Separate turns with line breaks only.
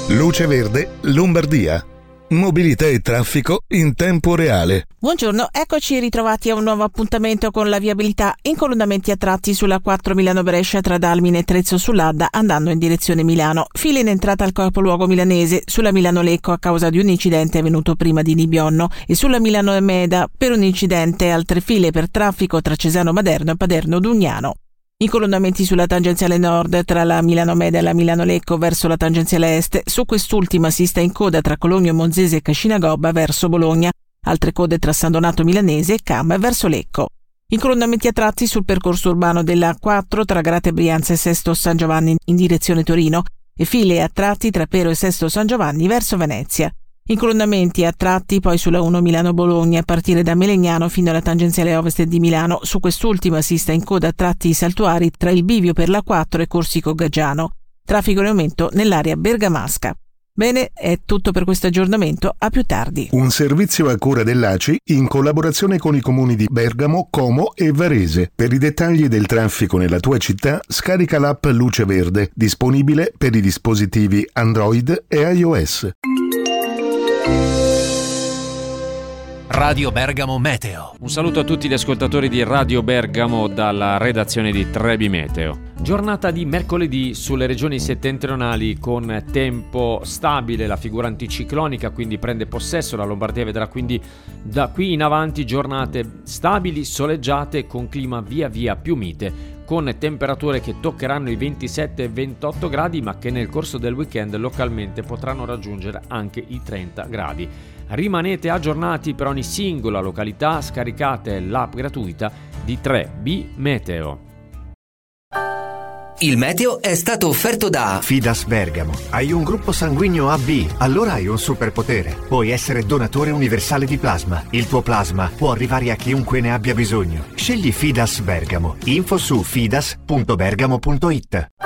Luce Verde, Lombardia. Mobilità e traffico in tempo reale.
Buongiorno, eccoci ritrovati a un nuovo appuntamento con la viabilità. Incolonnamenti a tratti sulla 4 Milano-Brescia tra Dalmine e Trezzo sull'Adda andando in direzione Milano. File in entrata al capoluogo milanese sulla Milano-Lecco a causa di un incidente avvenuto prima di Nibionno e sulla Milano-Meda per un incidente altre file per traffico tra Cesano Maderno e Paderno Dugnano. Incolonnamenti sulla tangenziale nord tra la Milano-Meda e la Milano-Lecco verso la tangenziale est. Su quest'ultima si sta in coda tra Cologno Monzese e Cascina Gobba verso Bologna. Altre code tra San Donato Milanese e Cam verso Lecco. Incolonnamenti a tratti sul percorso urbano della A4 tra Grate Brianza e Sesto San Giovanni in direzione Torino e file a tratti tra Pero e Sesto San Giovanni verso Venezia. Incolonnamenti a tratti poi sulla 1 Milano-Bologna a partire da Melegnano fino alla tangenziale ovest di Milano. Su quest'ultima si sta in coda a tratti saltuari tra il bivio per la 4 e Corsico Gaggiano. Traffico in aumento nell'area bergamasca. Bene, è tutto per questo aggiornamento, a più tardi.
Un servizio a cura dell'ACI in collaborazione con i comuni di Bergamo, Como e Varese. Per i dettagli del traffico nella tua città, scarica l'app Luce Verde, disponibile per i dispositivi Android e iOS.
Radio Bergamo Meteo.
Un saluto a tutti gli ascoltatori di Radio Bergamo dalla redazione di Trebi Meteo. Giornata di mercoledì sulle regioni settentrionali con tempo stabile, la figura anticiclonica quindi prende possesso, la Lombardia vedrà quindi da qui in avanti giornate stabili, soleggiate con clima via via più mite, con temperature che toccheranno i 27 e 28 gradi ma che nel corso del weekend localmente potranno raggiungere anche i 30 gradi. Rimanete aggiornati per ogni singola località, scaricate l'app gratuita di 3B Meteo.
Il meteo è stato offerto da
Fidas Bergamo. Hai un gruppo sanguigno AB, allora hai un superpotere. Puoi essere donatore universale di plasma. Il tuo plasma può arrivare a chiunque ne abbia bisogno. Scegli Fidas Bergamo. Info su fidas.bergamo.it.